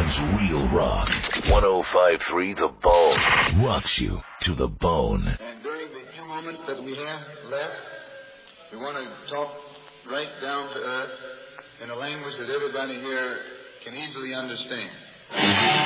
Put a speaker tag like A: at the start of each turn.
A: Portland's real rock. 105.3 The Bone rocks you to the bone.
B: And during the few moments that we have left, we want to talk right down to earth in a language that everybody here can easily understand.